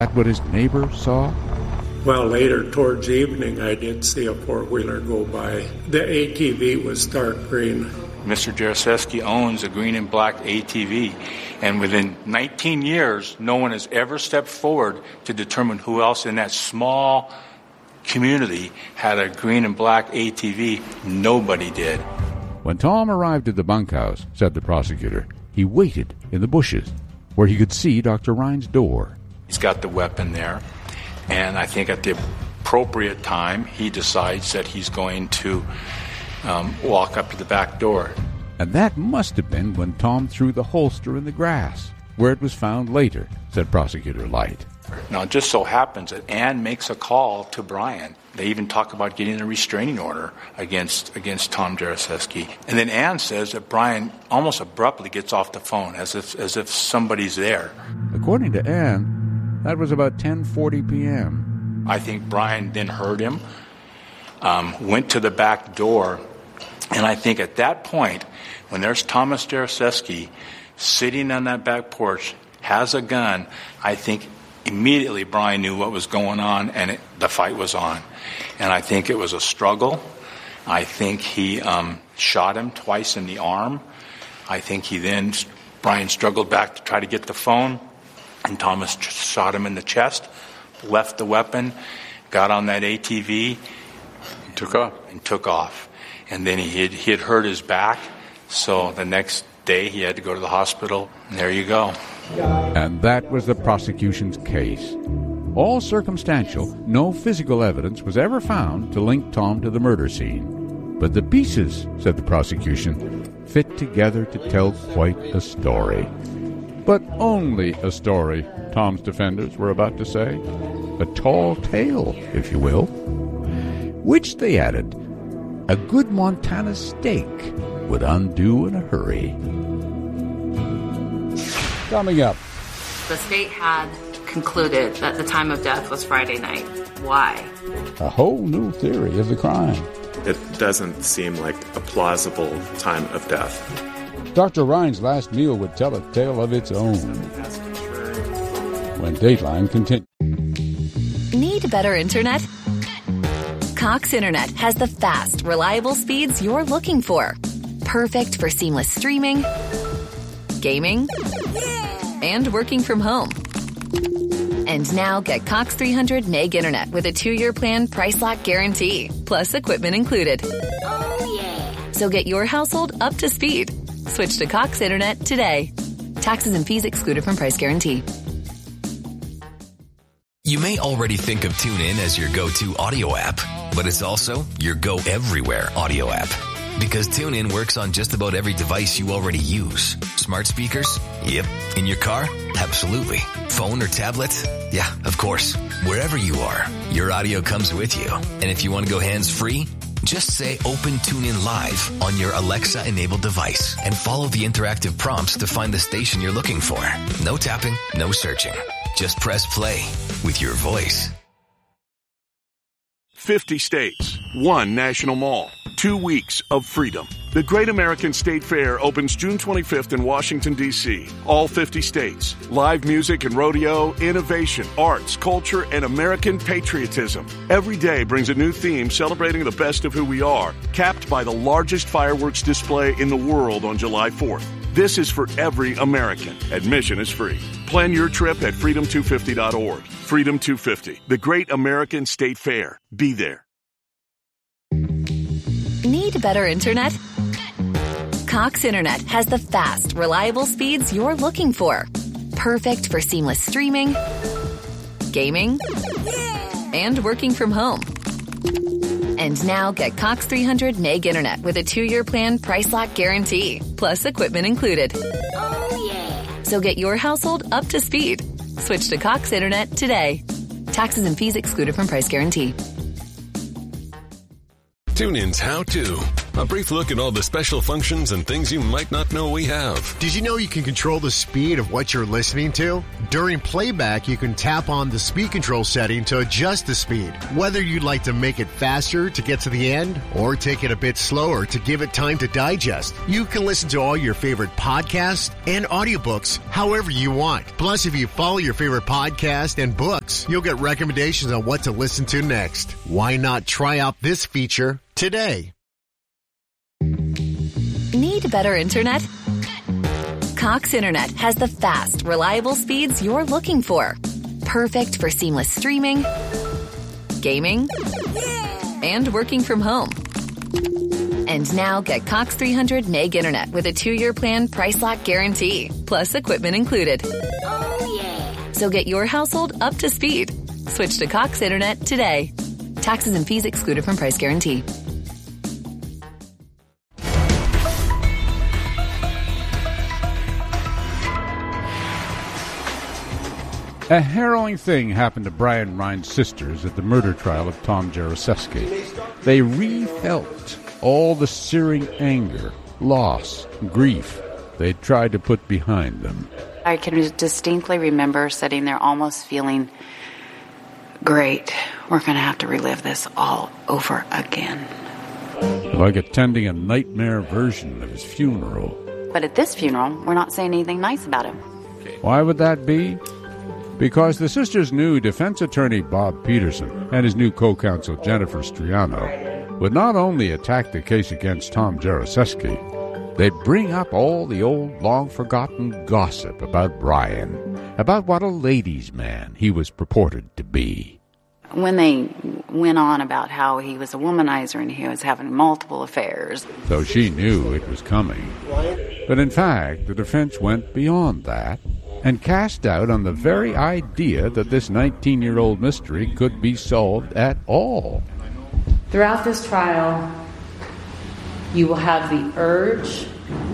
That what his neighbor saw? Well, later towards evening, I did see a four-wheeler go by. The ATV was dark green. Mr. Jaroszewski owns a green and black ATV, and within 19 years, no one has ever stepped forward to determine who else in that small community had a green and black ATV. Nobody did. When Tom arrived at the bunkhouse, said the prosecutor, he waited in the bushes where he could see Dr. Ryan's door. He's got the weapon there, and I think at the appropriate time, he decides that he's going to walk up to the back door. And that must have been when Tom threw the holster in the grass, where it was found later, said Prosecutor Light. Now, it just so happens that Ann makes a call to Brian. They even talk about getting a restraining order against Tom Jaroszewski. And then Ann says that Brian almost abruptly gets off the phone, as if somebody's there. According to Ann, that was about 10:40 p.m. I think Brian then heard him, went to the back door, and I think at that point, when there's Thomas Jaroszewski sitting on that back porch, has a gun, I think immediately Brian knew what was going on, and the fight was on. And I think it was a struggle. I think he shot him twice in the arm. I think Brian struggled back to try to get the phone, and Thomas shot him in the chest, left the weapon, got on that ATV, took off. And then he had hurt his back, so the next day he had to go to the hospital, and there you go. And that was the prosecution's case. All circumstantial, no physical evidence was ever found to link Tom to the murder scene. But the pieces, said the prosecution, fit together to tell quite a story. But only a story, Tom's defenders were about to say. A tall tale, if you will. Which, they added, a good Montana steak would undo in a hurry. Coming up. The state had concluded that the time of death was Friday night. Why? A whole new theory of the crime. It doesn't seem like a plausible time of death. Dr. Ryan's last meal would tell a tale of its own. When Dateline continues. Need better internet? Cox Internet has the fast, reliable speeds you're looking for. Perfect for seamless streaming, gaming, and working from home. And now get Cox 300 meg internet with a 2-year plan price lock guarantee, plus equipment included. Oh, yeah. So get your household up to speed. Switch to Cox Internet today. Taxes and fees excluded from price guarantee. You may already think of TuneIn as your go-to audio app, but it's also your go-everywhere audio app. Because TuneIn works on just about every device you already use. Smart speakers? Yep. In your car? Absolutely. Phone or tablet? Yeah, of course. Wherever you are, your audio comes with you. And if you want to go hands-free, just say Open TuneIn Live on your Alexa-enabled device and follow the interactive prompts to find the station you're looking for. No tapping, no searching. Just press play with your voice. 50 states, 1 national mall, 2 weeks of freedom. The Great American State Fair opens June 25th in Washington, D.C. All 50 states. Live music and rodeo, innovation, arts, culture, and American patriotism. Every day brings a new theme celebrating the best of who we are, capped by the largest fireworks display in the world on July 4th. This is for every American. Admission is free. Plan your trip at freedom250.org. Freedom 250, the Great American State Fair. Be there. Need better internet? Cox Internet has the fast, reliable speeds you're looking for. Perfect for seamless streaming, gaming, and working from home. And now get Cox 300 meg internet with a 2-year plan price lock guarantee, plus equipment included. Oh, yeah. So get your household up to speed. Switch to Cox Internet today. Taxes and fees excluded from price guarantee. TuneIn's How To A brief look at all the special functions and things you might not know we have. Did you know you can control the speed of what you're listening to? During playback, you can tap on the speed control setting to adjust the speed. Whether you'd like to make it faster to get to the end or take it a bit slower to give it time to digest, you can listen to all your favorite podcasts and audiobooks however you want. Plus, if you follow your favorite podcast and books, you'll get recommendations on what to listen to next. Why not try out this feature today? Need better internet? Cox Internet has the fast, reliable speeds you're looking for. Perfect for seamless streaming, gaming, and working from home. And now get Cox 300 meg internet with a 2-year plan price lock guarantee, plus equipment included. Oh, yeah. So get your household up to speed. Switch to Cox Internet today. Taxes and fees excluded from price guarantee. A harrowing thing happened to Brian Rhine's sisters at the murder trial of Tom Jaroszewski. They re-felt all the searing anger, loss, grief they'd tried to put behind them. I can distinctly remember sitting there almost feeling, great, we're going to have to relive this all over again. Like attending a nightmare version of his funeral. But at this funeral, we're not saying anything nice about him. Why would that be? Because the sisters knew defense attorney Bob Peterson and his new co-counsel Jennifer Striano would not only attack the case against Tom Jaroszewski, they'd bring up all the old, long-forgotten gossip about Brian, about what a ladies' man he was purported to be. When they went on about how he was a womanizer and he was having multiple affairs. So she knew it was coming. But in fact, the defense went beyond that and cast doubt on the very idea that this 19-year-old mystery could be solved at all. Throughout this trial, you will have the urge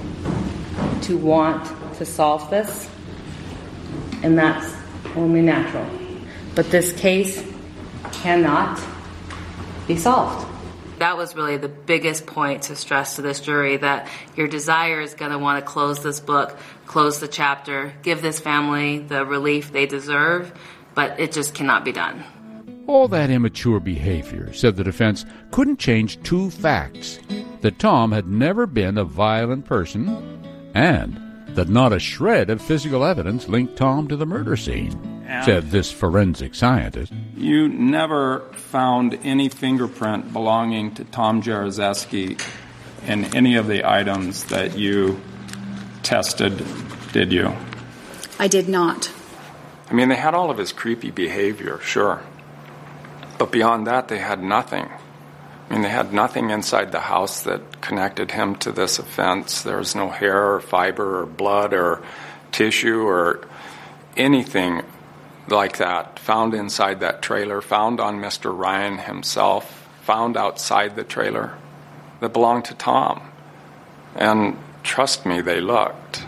to want to solve this, and that's only natural. But this case cannot be solved. That was really the biggest point to stress to this jury, that your desire is going to want to close this book, close the chapter, give this family the relief they deserve, but it just cannot be done. All that immature behavior, said the defense, couldn't change two facts: that Tom had never been a violent person, and that not a shred of physical evidence linked Tom to the murder scene, said this forensic scientist. You never found any fingerprint belonging to Tom Jaroszewski in any of the items that you tested, did you? I did not. I mean, they had all of his creepy behavior, sure. But beyond that, they had nothing. I mean, they had nothing inside the house that connected him to this offense. There was no hair or fiber or blood or tissue or anything like that found inside that trailer, found on Mr. Ryan himself, found outside the trailer that belonged to Tom. And trust me, they looked.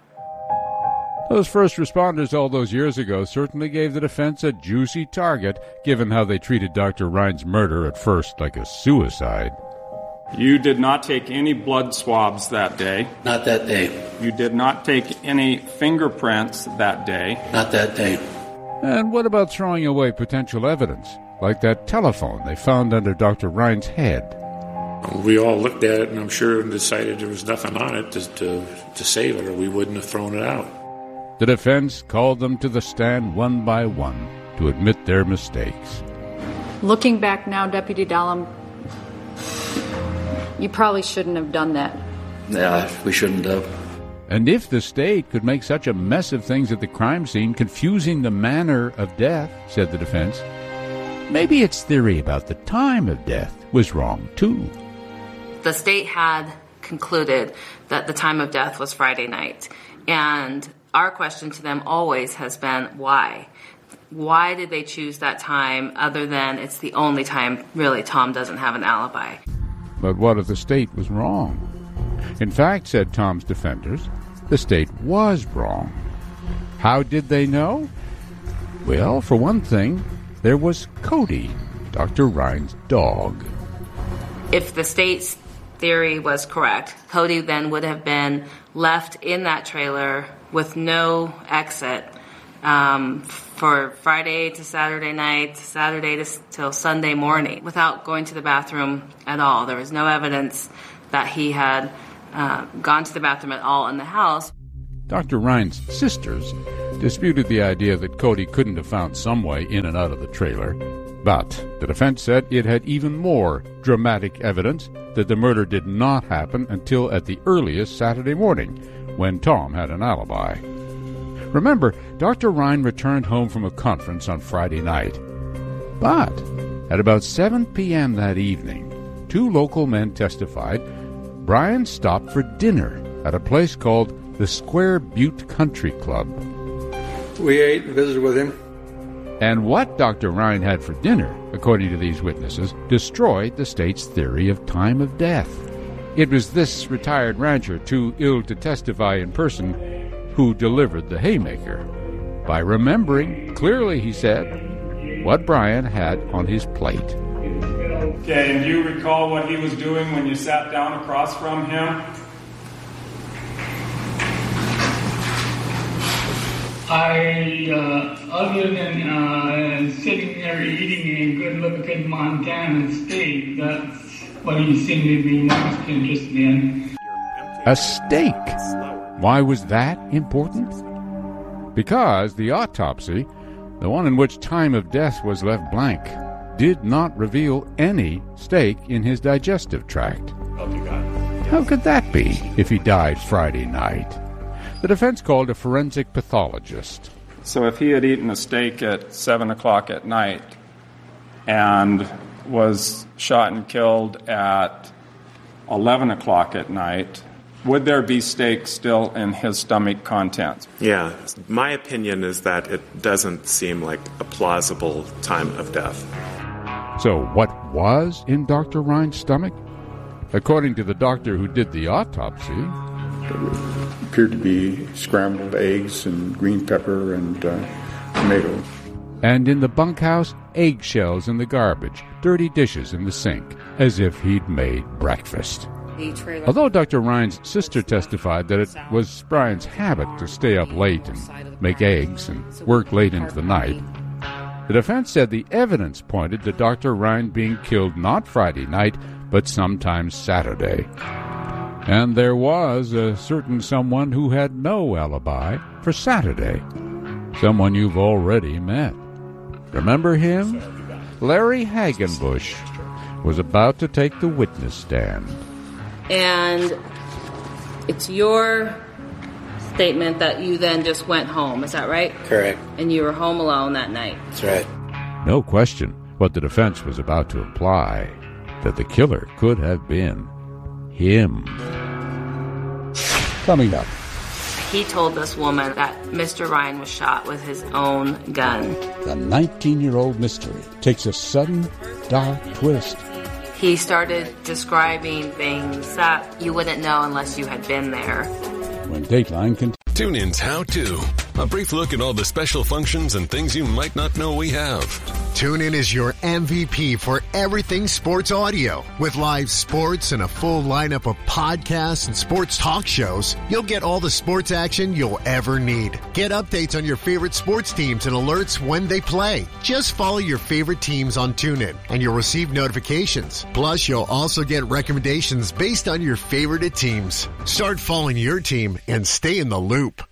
Those first responders all those years ago certainly gave the defense a juicy target, given how they treated Dr. Ryan's murder at first like a suicide. You did not take any blood swabs that day. Not that day. You did not take any fingerprints that day. Not that day. And what about throwing away potential evidence, like that telephone they found under Dr. Ryan's head? We all looked at it, and I'm sure and decided there was nothing on it to save it, or we wouldn't have thrown it out. The defense called them to the stand one by one to admit their mistakes. Looking back now, Deputy Dallam, you probably shouldn't have done that. Yeah, we shouldn't have. And if the state could make such a mess of things at the crime scene, confusing the manner of death, said the defense, maybe its theory about the time of death was wrong, too. The state had concluded that the time of death was Friday night. And our question to them always has been, why? Why did they choose that time, other than it's the only time, really, Tom doesn't have an alibi? But what if the state was wrong? In fact, said Tom's defenders, the state was wrong. How did they know? Well, for one thing, there was Cody, Dr. Ryan's dog. If the state theory was correct, Cody then would have been left in that trailer with no exit for Friday to Saturday night, Saturday till Sunday morning, without going to the bathroom at all. There was no evidence that he had gone to the bathroom at all in the house. Dr. Ryan's sisters disputed the idea that Cody couldn't have found some way in and out of the trailer, but the defense said it had even more dramatic evidence that the murder did not happen until at the earliest Saturday morning, when Tom had an alibi. Remember, Dr. Ryan returned home from a conference on Friday night. But at about 7 p.m. that evening, 2 local men testified Brian stopped for dinner at a place called the Square Butte Country Club. We ate and visited with him. And what Dr. Ryan had for dinner, according to these witnesses, destroyed the state's theory of time of death. It was this retired rancher, too ill to testify in person, who delivered the haymaker. By remembering clearly, he said, what Brian had on his plate. Okay, and do you recall what he was doing when you sat down across from him? Other than sitting there eating a good-looking Montana steak, that's what he seemed to be most interested in. A steak? Why was that important? Because the autopsy, the one in which time of death was left blank, did not reveal any steak in his digestive tract. How could that be if he died Friday night? The defense called a forensic pathologist. So if he had eaten a steak at 7 o'clock at night and was shot and killed at 11 o'clock at night, would there be steak still in his stomach contents? Yeah, my opinion is that it doesn't seem like a plausible time of death. So what was in Dr. Ryan's stomach? According to the doctor who did the autopsy, it appeared to be scrambled eggs and green pepper and tomatoes. And in the bunkhouse, eggshells in the garbage, dirty dishes in the sink, as if he'd made breakfast. Although Dr. Ryan's sister testified that it was Brian's habit to stay up late and make eggs and work late into the night, the defense said the evidence pointed to Dr. Ryan being killed not Friday night, but sometime Saturday. And there was a certain someone who had no alibi for Saturday. Someone you've already met. Remember him? Larry Hagenbush was about to take the witness stand. And it's your statement that you then just went home, is that right? Correct. And you were home alone that night? That's right. No question what the defense was about to imply, that the killer could have been him. Coming up. He told this woman that Mr. Ryan was shot with his own gun. The 19-year-old mystery takes a sudden, dark twist. He started describing things that you wouldn't know unless you had been there. When Dateline continues. TuneIn's How To. A brief look at all the special functions and things you might not know we have. TuneIn is your MVP for everything sports audio. With live sports and a full lineup of podcasts and sports talk shows, you'll get all the sports action you'll ever need. Get updates on your favorite sports teams and alerts when they play. Just follow your favorite teams on TuneIn, and you'll receive notifications. Plus, you'll also get recommendations based on your favorite teams. Start following your team and stay in the loop.